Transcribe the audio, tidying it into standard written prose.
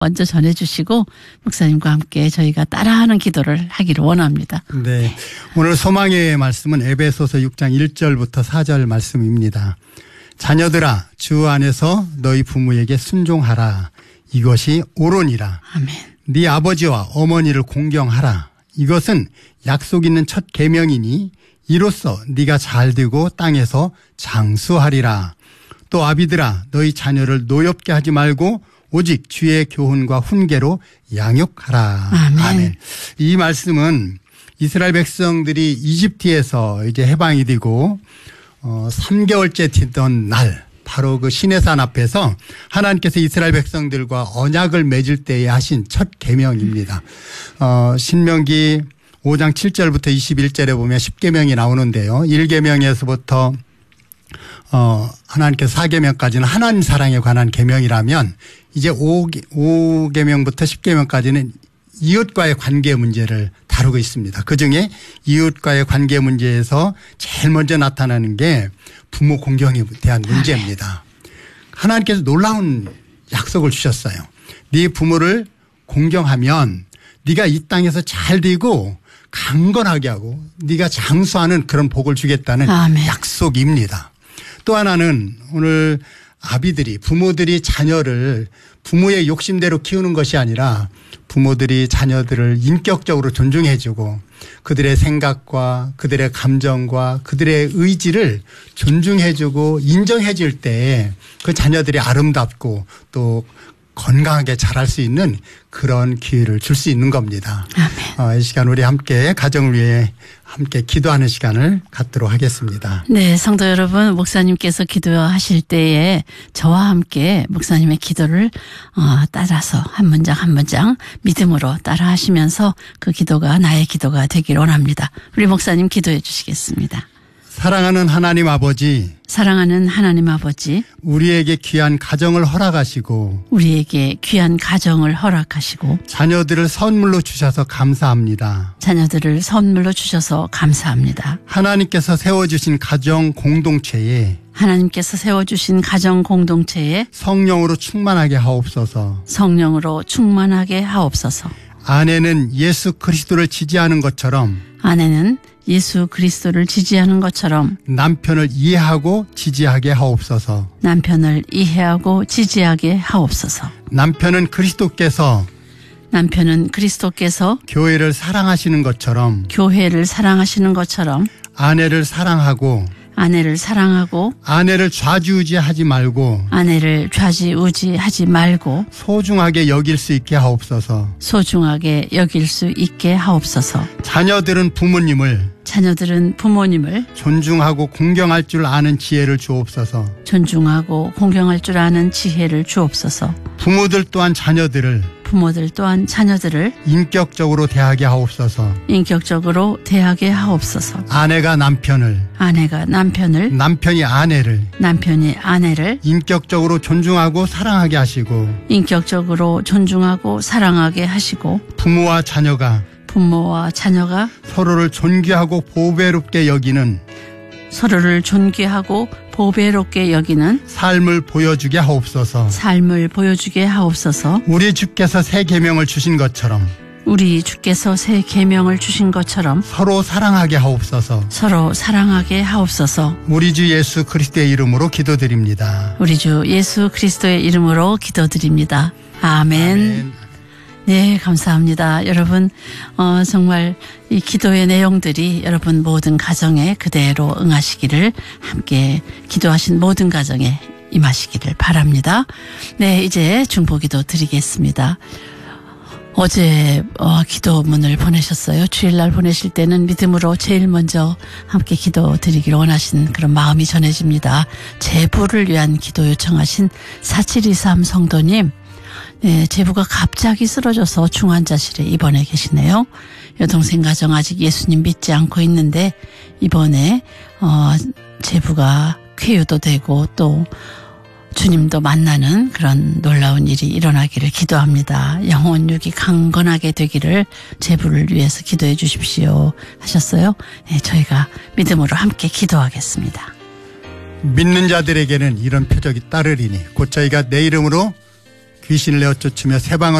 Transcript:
먼저 전해주시고 목사님과 함께 저희가 따라하는 기도를 하기를 원합니다. 네, 오늘 소망의 말씀은 에베소서 6장 1절부터 4절 말씀입니다. 자녀들아 주 안에서 너희 부모에게 순종하라. 이것이 옳으니라. 아멘. 네 아버지와 어머니를 공경하라. 이것은 약속 있는 첫 계명이니 이로써 네가 잘되고 땅에서 장수하리라. 또 아비들아 너희 자녀를 노엽게 하지 말고 오직 주의 교훈과 훈계로 양육하라. 아멘. 아멘. 이 말씀은 이스라엘 백성들이 이집트에서 이제 해방이 되고 3개월째 되던 날 바로 그 시내산 앞에서 하나님께서 이스라엘 백성들과 언약을 맺을 때에 하신 첫 계명입니다. 신명기 5장 7절부터 21절에 보면 10계명이 나오는데요. 1계명에서부터 하나님께서 4계명까지는 하나님 사랑에 관한 계명이라면 이제 5계명부터 10계명까지는 이웃과의 관계 문제를 다루고 있습니다. 그중에 이웃과의 관계 문제에서 제일 먼저 나타나는 게 부모 공경에 대한 문제입니다. 하나님께서 놀라운 약속을 주셨어요. 네 부모를 공경하면 네가 이 땅에서 잘 되고 강건하게 하고 네가 장수하는 그런 복을 주겠다는 아멘. 약속입니다. 또 하나는 오늘 아비들이 부모들이 자녀를 부모의 욕심대로 키우는 것이 아니라 부모들이 자녀들을 인격적으로 존중해주고 그들의 생각과 그들의 감정과 그들의 의지를 존중해주고 인정해줄 때 그 자녀들이 아름답고 또 건강하게 자랄 수 있는 그런 기회를 줄 수 있는 겁니다. 아멘. 이 시간 우리 함께 가정을 위해 함께 기도하는 시간을 갖도록 하겠습니다. 네, 성도 여러분, 목사님께서 기도하실 때에 저와 함께 목사님의 기도를 따라서 한 문장 한 문장 믿음으로 따라하시면서 그 기도가 나의 기도가 되길 원합니다. 우리 목사님 기도해 주시겠습니다. 사랑하는 하나님 아버지, 사랑하는 하나님 아버지, 우리에게 귀한 가정을 허락하시고 우리에게 귀한 가정을 허락하시고 자녀들을 선물로 주셔서 감사합니다. 자녀들을 선물로 주셔서 감사합니다. 하나님께서 세워주신 가정 공동체에 하나님께서 세워주신 가정 공동체에 성령으로 충만하게 하옵소서. 성령으로 충만하게 하옵소서. 아내는 예수 그리스도를 지지하는 것처럼 아내는 예수 그리스도를 지지하는 것처럼 남편을 이해하고 지지하게 하옵소서. 남편을 이해하고 지지하게 하옵소서. 남편은 그리스도께서 교회를 사랑하시는 것처럼 교회를 사랑하시는 것처럼 아내를 사랑하고 아내를 좌지우지하지 말고 소중하게 여길 수 있게 하옵소서. 자녀들은 부모님을 존중하고 공경할 줄 아는 지혜를 주옵소서. 부모들 또한 자녀들을 인격적으로 대하게 하옵소서. 아내가 남편을 남편이 아내를 인격적으로 존중하고 사랑하게 하시고 부모와 자녀가 서로를 존귀하고 보배롭게 여기는 삶을 보여주게 하옵소서. 우리 주께서 새 계명을 주신 것처럼 서로 사랑하게 하옵소서. 우리 주 예수 그리스도의 이름으로 기도드립니다. 아멘. 네, 감사합니다. 여러분, 정말 이 기도의 내용들이 여러분 모든 가정에 그대로 응하시기를, 함께 기도하신 모든 가정에 임하시기를 바랍니다. 네, 이제 중보기도 드리겠습니다. 어제 기도문을 보내셨어요. 주일날 보내실 때는 믿음으로 제일 먼저 함께 기도 드리기를 원하신 그런 마음이 전해집니다. 제부를 위한 기도 요청하신 4723 성도님, 네, 제부가 갑자기 쓰러져서 중환자실에 입원해 계시네요. 여동생 가정 아직 예수님 믿지 않고 있는데 이번에 제부가 쾌유도 되고 또 주님도 만나는 그런 놀라운 일이 일어나기를 기도합니다. 영혼 육이 강건하게 되기를 제부를 위해서 기도해 주십시오 하셨어요. 네, 저희가 믿음으로 함께 기도하겠습니다. 믿는 자들에게는 이런 표적이 따르리니 곧 저희가 내 이름으로 귀신을 내어쫓으며 새 방언을